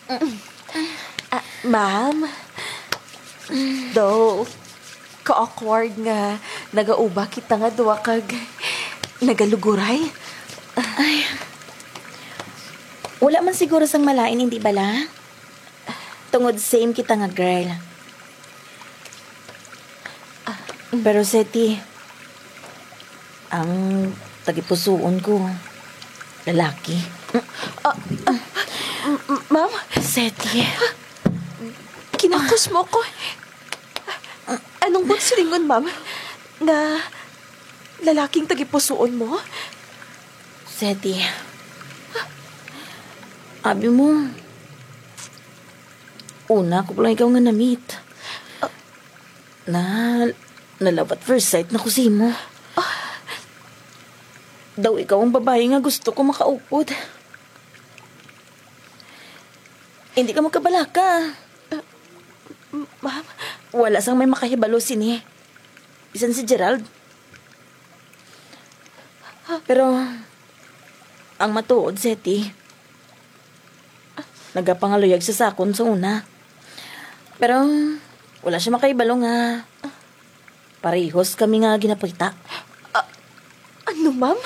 Ma'am, though, ka-awkward nga, nagauba kita nga duwa kag nagaluguray. Wala man siguro sang malain, hindi bala? Tungod same kita nga girl. Pero Seti, ang tagipusoon ko, lalaki. Ma'am, Seti, kinakos mo ko. Anong bunsilingon, ma'am? Nga lalaking tagipusoon mo? Seti, abi mo, una ko lang ikaw nga na-meet. Na love at first sight na kusi mo. Daw ikaw ang babae nga gusto ko makaupod. Hindi ka magkabalaka. Ma'am, Wala sang may makahibalo sini. Isan si Gerald. Pero, ang matuod, Seti, nagapangaluyag sa sakon sa una. Pero, wala siya makahibalo nga. Parehos kami nga ginapita. ano, ma'am?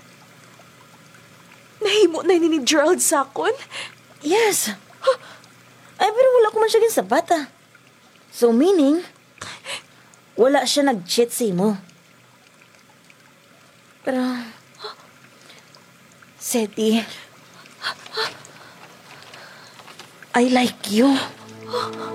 Nahimo na ni Gerald sakon? Yes. Ay, pero wala ko man siya ginsabat, ah. So, meaning, wala siya nag-cheat sa imo. Pero, Seti, I like you.